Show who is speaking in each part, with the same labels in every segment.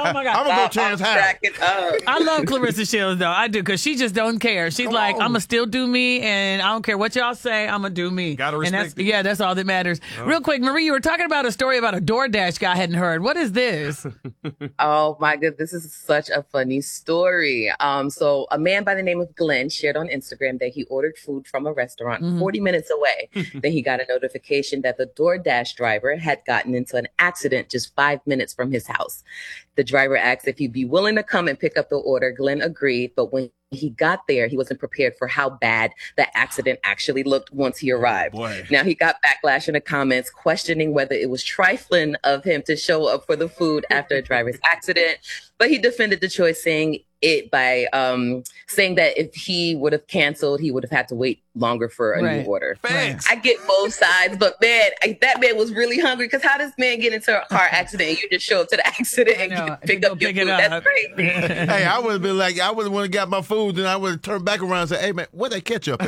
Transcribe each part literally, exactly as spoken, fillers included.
Speaker 1: Oh my God.
Speaker 2: I'm gonna go Chance Howard.
Speaker 1: I love Clarissa Shields though. I do because she just don't care. She's
Speaker 2: Come
Speaker 1: like,
Speaker 2: on.
Speaker 1: I'm gonna still do me, and I don't care what y'all say. I'm gonna do me.
Speaker 3: Gotta
Speaker 1: and
Speaker 3: respect
Speaker 1: that's,
Speaker 3: it.
Speaker 1: Yeah, that's all that matters.
Speaker 3: Oh.
Speaker 1: Real quick, Marie, you were talking about a story about a DoorDash guy I hadn't heard. What is this?
Speaker 4: Oh my God, this is such a funny story. Um, so a man by the name of Glenn shared on Instagram that he ordered food from a restaurant
Speaker 1: Mhm.
Speaker 4: forty minutes away. Then he got a notification that the DoorDash driver had gotten into an accident just five minutes from his house. The driver asked if he'd be willing to come and pick up the order. Glenn agreed, but when he got there, he wasn't prepared for how bad the accident actually looked once he arrived.
Speaker 3: Boy.
Speaker 4: Now, he got backlash in the comments questioning whether it was trifling of him to show up for the food after a driver's accident, but he defended the choice, saying it by um, saying that if he would have canceled, he would have had to wait longer for a
Speaker 1: Right.
Speaker 4: new order.
Speaker 3: Facts.
Speaker 4: I get both sides, but man, I, that man was really hungry because how does man get into a car accident and you just show up to the accident and
Speaker 1: know.
Speaker 4: get- pick
Speaker 1: Go
Speaker 4: up your
Speaker 1: pick it
Speaker 4: food?
Speaker 1: up.
Speaker 4: That's crazy.
Speaker 2: Hey, I would have been like, I would have got my food, and I would have turned back around and said, "Hey man, where that ketchup at?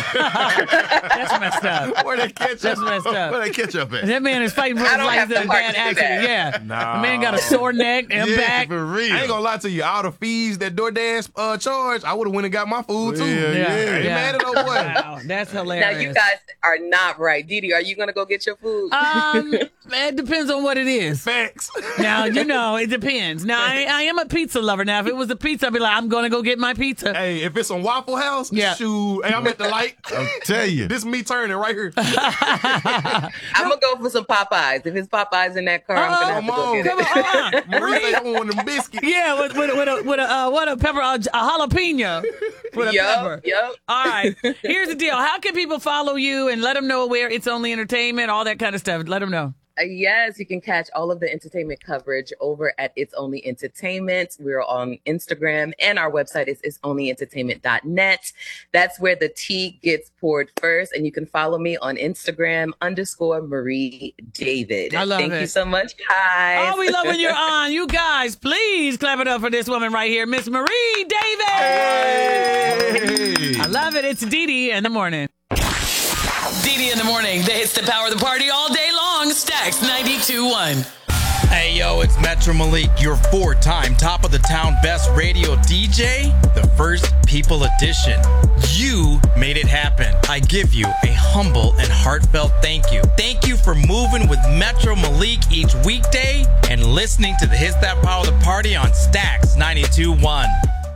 Speaker 1: That's messed up.
Speaker 2: Where that ketchup?
Speaker 1: That's messed up.
Speaker 2: Where that ketchup at?"
Speaker 1: That man is fighting for
Speaker 4: I
Speaker 1: his
Speaker 4: don't
Speaker 1: life
Speaker 4: have
Speaker 1: in
Speaker 4: the
Speaker 1: a
Speaker 4: heart
Speaker 1: bad
Speaker 4: to do
Speaker 1: accident.
Speaker 4: that.
Speaker 1: Yeah.
Speaker 3: Nah.
Speaker 1: The man got a sore neck and
Speaker 2: yeah,
Speaker 1: back.
Speaker 2: for real.
Speaker 3: I ain't gonna lie to you. All the fees that DoorDash uh, charge, I would have went and got my food too.
Speaker 2: Yeah,
Speaker 1: Yeah,
Speaker 3: I ain't
Speaker 1: yeah.
Speaker 3: mad at no boy.
Speaker 1: Wow, that's
Speaker 4: Now,
Speaker 1: hilarious.
Speaker 4: you guys are not right. Didi, are you going to go get your food?
Speaker 1: Um, it depends on what it is.
Speaker 3: Facts.
Speaker 1: Now, you know, it depends. Now, I, I am a pizza lover. Now, if it was a pizza, I'd be like, I'm going to go get my pizza.
Speaker 3: Hey, if it's on Waffle House,
Speaker 1: Yeah.
Speaker 3: shoot. Hey, I'm at the light.
Speaker 2: I'll tell you.
Speaker 3: This me turning right here.
Speaker 4: I'm going to go for some Popeyes. If it's Popeyes in that car, I'm going to have
Speaker 3: Come
Speaker 4: to go
Speaker 3: on,
Speaker 4: get
Speaker 1: Come
Speaker 4: it.
Speaker 1: on. uh-uh.
Speaker 3: Marie say I want one of them biscuits.
Speaker 1: Yeah, with, with, with, a, with a, uh, what a pepper, a, a jalapeno. With a pepper.
Speaker 4: Yup, yup.
Speaker 1: All right. Here's the deal. How can people follow you and let them know where It's Only Entertainment, all that kind of stuff? Let them know.
Speaker 4: Uh, yes, you can catch all of the entertainment coverage over at It's Only Entertainment. We're on Instagram, and our website is its only entertainment dot net. That's where the tea gets poured first, and you can follow me on Instagram underscore Marie David.
Speaker 1: I love
Speaker 4: Thank
Speaker 1: it.
Speaker 4: you so much, guys.
Speaker 1: Oh, we love when you're on. You guys, please clap it up for this woman right here, Miss Marie David.
Speaker 2: Hey.
Speaker 1: I love it. It's Dee Dee in the morning. Dee Dee in the morning. The hits that power the party all day long. Stacks ninety-two point one.
Speaker 5: Hey, yo, it's Metro Malik, your four-time top of the town best radio D J, the First People Edition. You made it happen. I give you a humble and heartfelt thank you. Thank you for moving with Metro Malik each weekday and listening to the hits that power the party on Stacks ninety-two point one.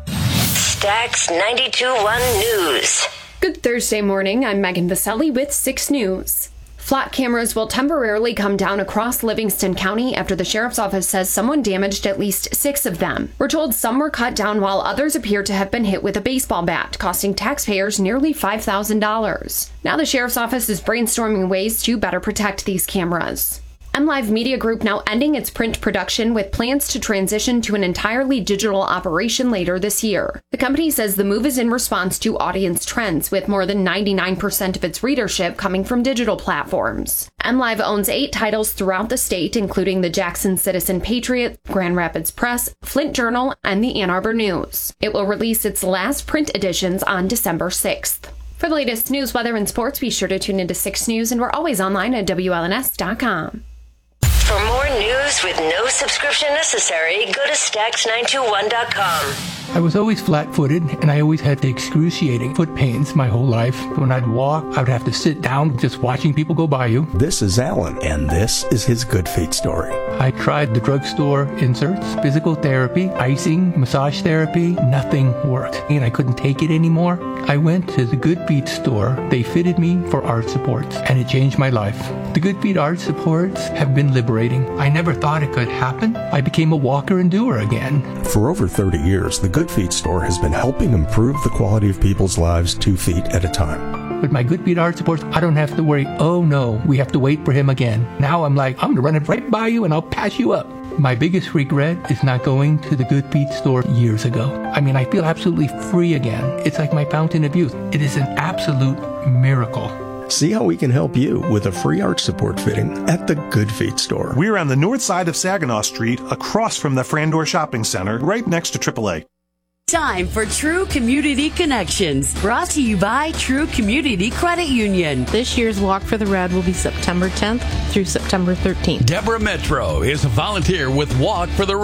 Speaker 6: Stacks ninety-two point one News.
Speaker 7: Good Thursday morning. I'm Megan Vaselli with six News. Flat cameras will temporarily come down across Livingston County after the sheriff's office says someone damaged at least six of them. We're told some were cut down while others appear to have been hit with a baseball bat, costing taxpayers nearly five thousand dollars. Now the sheriff's office is brainstorming ways to better protect these cameras. MLive Media Group now ending its print production with plans to transition to an entirely digital operation later this year. The company says the move is in response to audience trends, with more than ninety-nine percent of its readership coming from digital platforms. MLive owns eight titles throughout the state, including the Jackson Citizen Patriot, Grand Rapids Press, Flint Journal, and the Ann Arbor News. It will release its last print editions on December sixth. For the latest news, weather, and sports, be sure to tune into six News, and we're always online at W L N S dot com.
Speaker 6: For more news with no subscription necessary, go to stacks nine two one dot com.
Speaker 8: I was always flat-footed, and I always had the excruciating foot pains my whole life. When I'd walk, I would have to sit down just watching people go by you.
Speaker 9: This is Alan, and this is his Good Feet story.
Speaker 8: I tried the drugstore inserts, physical therapy, icing, massage therapy. Nothing worked, and I couldn't take it anymore. I went to the Good Feet store. They fitted me for arch supports, and it changed my life. The Good Feet arch supports have been liberating. I never thought it could happen. I became a walker and doer again.
Speaker 9: For over thirty years, the Good Feet store has been helping improve the quality of people's lives two feet at a time.
Speaker 8: With my Good Feet arch supports, I don't have to worry, oh no, we have to wait for him again. Now I'm like, I'm going to run it right by you and I'll pass you up. My biggest regret is not going to the Good Feet store years ago. I mean, I feel absolutely free again. It's like my fountain of youth. It is an absolute miracle.
Speaker 9: See how we can help you with a free arch support fitting at the Good Feet store.
Speaker 10: We're on the north side of Saginaw Street, across from the Frandor Shopping Center, right next to triple A.
Speaker 11: Time for True Community Connections, brought to you by True Community Credit Union.
Speaker 12: This year's Walk for the Red will be September tenth through September thirteenth.
Speaker 13: Deborah Metro is a volunteer with Walk for the Red.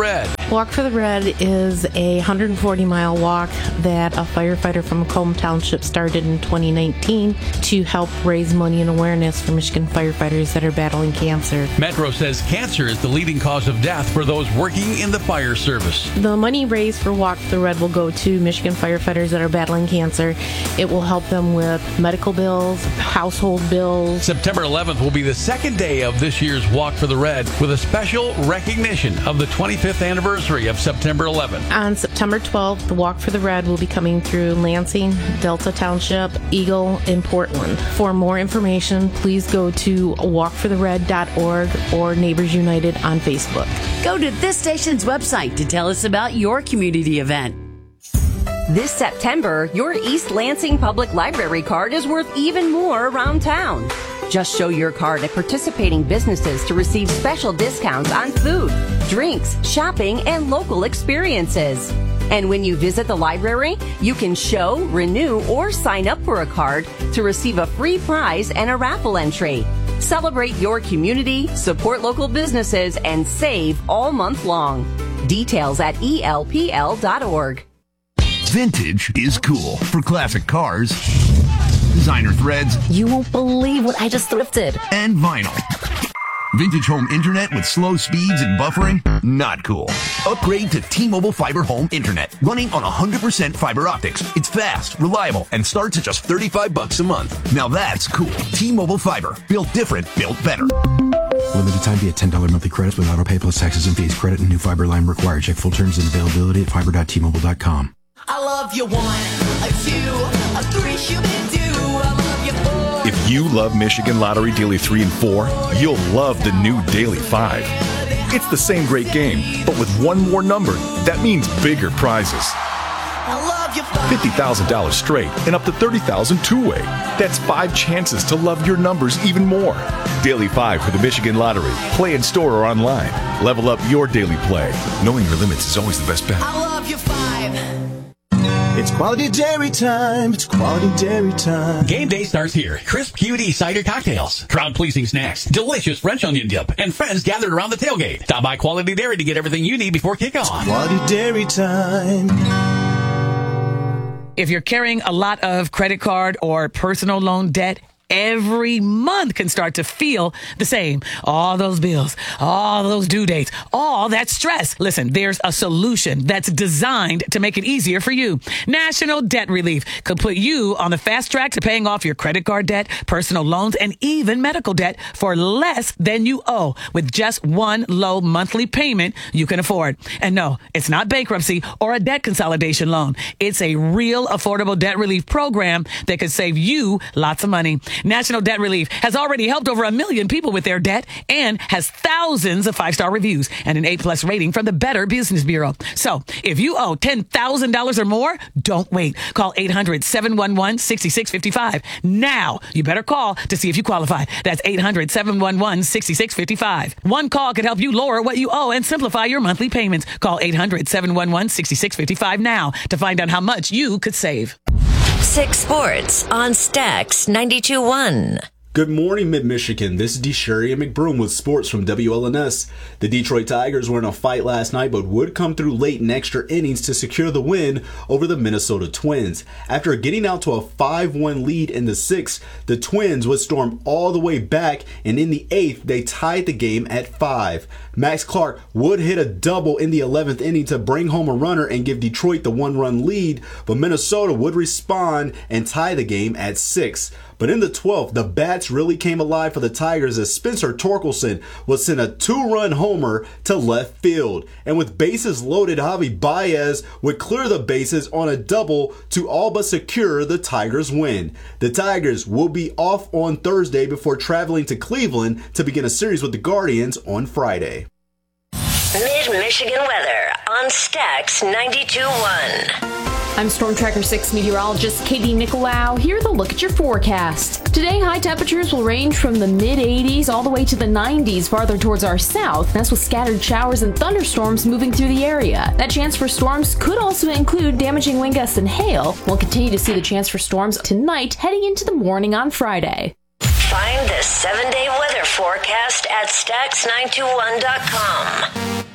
Speaker 12: Walk for the Red is a one hundred forty mile walk that a firefighter from Macomb Township started in twenty nineteen to help raise money and awareness for Michigan firefighters that are battling cancer.
Speaker 13: Metro says cancer is the leading cause of death for those working in the fire service.
Speaker 12: The money raised for Walk for the Red will go to Michigan firefighters that are battling cancer. It will help them with medical bills, household bills.
Speaker 13: September eleventh will be the second day of this year's Walk for the Red with a special recognition of the twenty-fifth anniversary of September eleventh.
Speaker 12: On September twelfth, the Walk for the Red will be coming through Lansing, Delta Township, Eagle, and Portland. For more information, please go to walk for the red dot org or Neighbors United on Facebook.
Speaker 11: Go to this station's website to tell us about your community event.
Speaker 14: This September, your East Lansing Public Library card is worth even more around town. Just show your card at participating businesses to receive special discounts on food, drinks, shopping, and local experiences. And when you visit the library, you can show, renew, or sign up for a card to receive a free prize and a raffle entry. Celebrate your community, support local businesses, and save all month long. Details at E L P L dot org.
Speaker 15: Vintage is cool for classic cars, designer threads.
Speaker 16: You won't believe what I just thrifted.
Speaker 15: And vinyl. Vintage home internet with slow speeds and buffering? Not cool. Upgrade to T-Mobile Fiber Home Internet, running on one hundred percent fiber optics. It's fast, reliable, and starts at just thirty-five bucks a month. Now that's cool. T-Mobile Fiber. Built different, built better.
Speaker 17: Limited time via ten dollars monthly credits with auto pay plus taxes and fees. Credit and new fiber line required. Check full terms and availability at fiber dot T mobile dot com.
Speaker 18: I love you one, a two, a three, you do. I love you four.
Speaker 19: If you love Michigan Lottery Daily three and four, you'll love the new Daily five. It's the same great game, but with one more number. That means bigger prizes.
Speaker 18: I love you five.
Speaker 19: fifty thousand dollars straight and up to thirty thousand dollars two-way. That's five chances to love your numbers even more. Daily five for the Michigan Lottery. Play in store or online. Level up your daily play. Knowing your limits is always the best bet.
Speaker 18: I love you five.
Speaker 20: It's quality dairy time. It's quality dairy time.
Speaker 13: Game day starts here. Crisp Q D cider cocktails, crowd-pleasing snacks, delicious French onion dip, and friends gathered around the tailgate. Stop by Quality Dairy to get everything you need before kickoff.
Speaker 20: It's quality dairy time.
Speaker 1: If you're carrying a lot of credit card or personal loan debt, every month can start to feel the same. All those bills, all those due dates, all that stress. Listen, there's a solution that's designed to make it easier for you. National Debt Relief could put you on the fast track to paying off your credit card debt, personal loans, and even medical debt for less than you owe with just one low monthly payment you can afford. And no, it's not bankruptcy or a debt consolidation loan. It's a real affordable debt relief program that could save you lots of money. National Debt Relief has already helped over a million people with their debt and has thousands of five-star reviews and an A-plus rating from the Better Business Bureau. So if you owe ten thousand dollars or more, don't wait. Call eight hundred, seven one one, six six five five. Now, you better call to see if you qualify. That's eight hundred, seven one one, six six five five. One call could help you lower what you owe and simplify your monthly payments. Call eight hundred, seven one one, six six five five now to find out how much you could save.
Speaker 6: Six Sports on Stax ninety-two point one.
Speaker 21: Good morning, Mid-Michigan. This is DeSherry McBroom with sports from W L N S. The Detroit Tigers were in a fight last night, but would come through late in extra innings to secure the win over the Minnesota Twins. After getting out to a five one lead in the sixth, the Twins would storm all the way back, and in the eighth, they tied the game at five. Max Clark would hit a double in the eleventh inning to bring home a runner and give Detroit the one-run lead, but Minnesota would respond and tie the game at six. But in the twelfth, the bats really came alive for the Tigers as Spencer Torkelson would send a two-run homer to left field. And with bases loaded, Javi Baez would clear the bases on a double to all but secure the Tigers' win. The Tigers will be off on Thursday before traveling to Cleveland to begin a series with the Guardians on Friday.
Speaker 6: Mid-Michigan weather on Stax ninety-two point one.
Speaker 7: I'm Storm Tracker six meteorologist Katie Nicolau. Here's a look at your forecast. Today, high temperatures will range from the mid eighties all the way to the nineties farther towards our south. That's with scattered showers and thunderstorms moving through the area. That chance for storms could also include damaging wind gusts and hail. We'll continue to see the chance for storms tonight heading into the morning on Friday.
Speaker 6: Find the seven-day weather forecast at Stax nine two one dot com.